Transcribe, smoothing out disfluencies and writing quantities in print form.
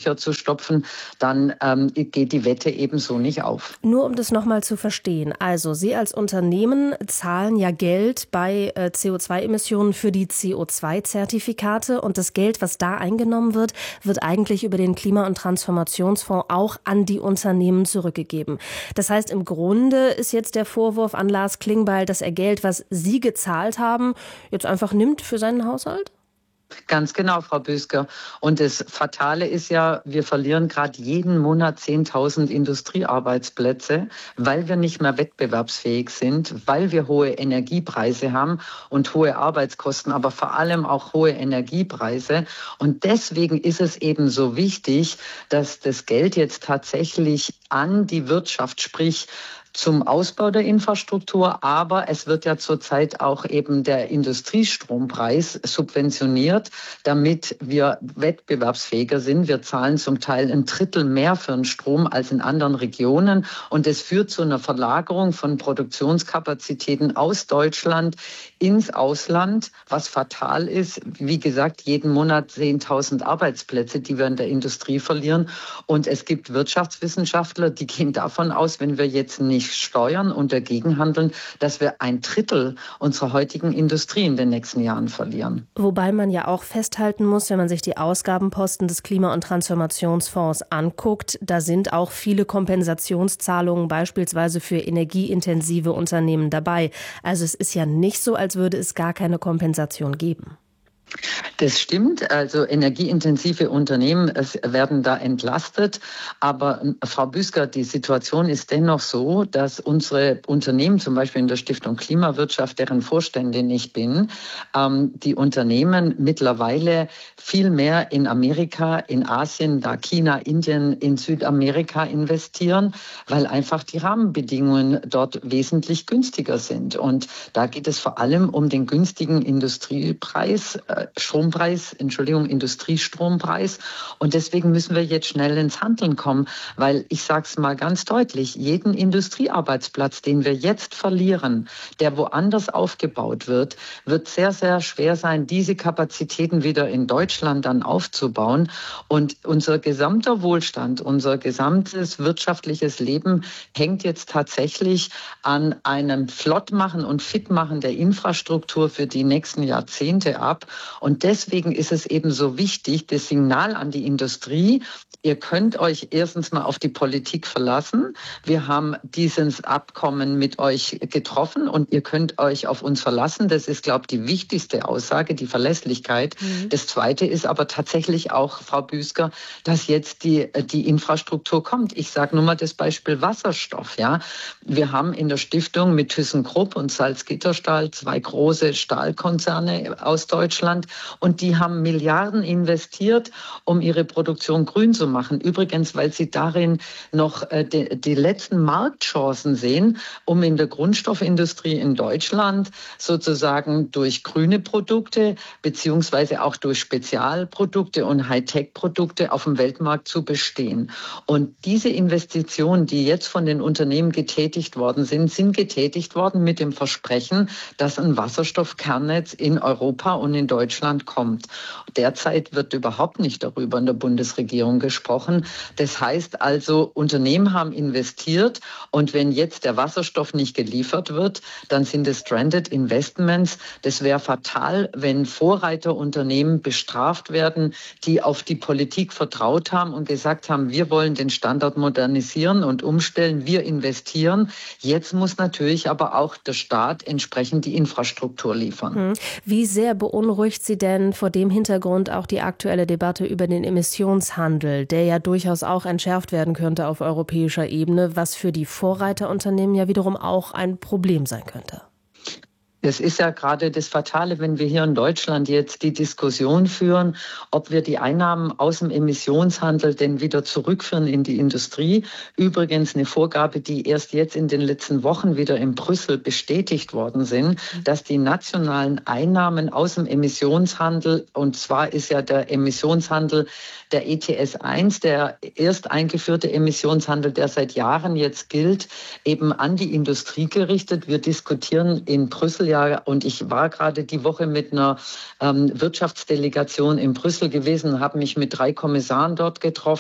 Löcher zu stopfen, dann geht die Wette ebenso nicht auf. Nur um das nochmal zu verstehen. Also Sie als Unternehmen zahlen ja Geld bei CO2-Emissionen für die CO2-Zertifikate und das Geld, was da eingenommen wird, wird eigentlich über den Klima- und Transformationsfonds auch an die Unternehmen zurückgegeben. Das heißt, im Grunde ist jetzt der Vorwurf an Lars Klingbeil, dass er Geld, was Sie gezahlt haben, jetzt einfach nimmt für seinen Haushalt? Ganz genau, Frau Büsker. Und das Fatale ist ja, wir verlieren gerade jeden Monat 10.000 Industriearbeitsplätze, weil wir nicht mehr wettbewerbsfähig sind, weil wir hohe Energiepreise haben und hohe Arbeitskosten, aber vor allem auch hohe Energiepreise. Und deswegen ist es eben so wichtig, dass das Geld jetzt tatsächlich an die Wirtschaft, sprich zum Ausbau der Infrastruktur, aber es wird ja zurzeit auch eben der Industriestrompreis subventioniert, damit wir wettbewerbsfähiger sind. Wir zahlen zum Teil ein Drittel mehr für den Strom als in anderen Regionen und es führt zu einer Verlagerung von Produktionskapazitäten aus Deutschland ins Ausland, was fatal ist. Wie gesagt, jeden Monat 10.000 Arbeitsplätze, die wir in der Industrie verlieren. Und es gibt Wirtschaftswissenschaftler, die gehen davon aus, wenn wir jetzt nicht steuern und dagegen handeln, dass wir ein Drittel unserer heutigen Industrie in den nächsten Jahren verlieren. Wobei man ja auch festhalten muss, wenn man sich die Ausgabenposten des Klima- und Transformationsfonds anguckt, da sind auch viele Kompensationszahlungen beispielsweise für energieintensive Unternehmen dabei. Also es ist ja nicht so, als würde es gar keine Kompensation geben. Das stimmt, also energieintensive Unternehmen werden da entlastet. Aber Frau Büsker, die Situation ist dennoch so, dass unsere Unternehmen, zum Beispiel in der Stiftung Klimawirtschaft, deren Vorständin ich bin, die Unternehmen mittlerweile viel mehr in Amerika, in Asien, da China, Indien, in Südamerika investieren, weil einfach die Rahmenbedingungen dort wesentlich günstiger sind. Und da geht es vor allem um den günstigen Industriestrompreis. Und deswegen müssen wir jetzt schnell ins Handeln kommen, weil ich sage es mal ganz deutlich, jeden Industriearbeitsplatz, den wir jetzt verlieren, der woanders aufgebaut wird, wird sehr, sehr schwer sein, diese Kapazitäten wieder in Deutschland dann aufzubauen. Und unser gesamter Wohlstand, unser gesamtes wirtschaftliches Leben hängt jetzt tatsächlich an einem Flottmachen und Fitmachen der Infrastruktur für die nächsten Jahrzehnte ab. Und deswegen ist es eben so wichtig, das Signal an die Industrie: Ihr könnt euch erstens mal auf die Politik verlassen. Wir haben dieses Abkommen mit euch getroffen und ihr könnt euch auf uns verlassen. Das ist, glaube ich, die wichtigste Aussage, die Verlässlichkeit. Das Zweite ist aber tatsächlich auch, Frau Büsker, dass jetzt die Infrastruktur kommt. Ich sage nur mal das Beispiel Wasserstoff. Ja, wir haben in der Stiftung mit ThyssenKrupp und Salzgitter-Stahl 2 große Stahlkonzerne aus Deutschland und die haben Milliarden investiert, um ihre Produktion grün zu machen. Übrigens, weil sie darin noch die letzten Marktchancen sehen, um in der Grundstoffindustrie in Deutschland sozusagen durch grüne Produkte beziehungsweise auch durch Spezialprodukte und Hightech-Produkte auf dem Weltmarkt zu bestehen. Und diese Investitionen, die jetzt von den Unternehmen getätigt worden sind, sind getätigt worden mit dem Versprechen, dass ein Wasserstoffkernnetz in Europa und in Deutschland kommt. Derzeit wird überhaupt nicht darüber in der Bundesregierung gesprochen. Das heißt also, Unternehmen haben investiert und wenn jetzt der Wasserstoff nicht geliefert wird, dann sind es Stranded Investments. Das wäre fatal, wenn Vorreiterunternehmen bestraft werden, die auf die Politik vertraut haben und gesagt haben, wir wollen den Standort modernisieren und umstellen, wir investieren. Jetzt muss natürlich aber auch der Staat entsprechend die Infrastruktur liefern. Wie sehr beunruhigt Sie denn vor dem Hintergrund auch die aktuelle Debatte über den Emissionshandel, der ja durchaus auch entschärft werden könnte auf europäischer Ebene, was für die Vorreiterunternehmen ja wiederum auch ein Problem sein könnte? Es ist ja gerade das Fatale, wenn wir hier in Deutschland jetzt die Diskussion führen, ob wir die Einnahmen aus dem Emissionshandel denn wieder zurückführen in die Industrie. Übrigens eine Vorgabe, die erst jetzt in den letzten Wochen wieder in Brüssel bestätigt worden sind, dass die nationalen Einnahmen aus dem Emissionshandel, und zwar ist ja der Emissionshandel der ETS 1, der erst eingeführte Emissionshandel, der seit Jahren jetzt gilt, eben an die Industrie gerichtet. Wir diskutieren in Brüssel ja, und ich war gerade die Woche mit einer Wirtschaftsdelegation in Brüssel gewesen, habe mich mit 3 Kommissaren dort getroffen.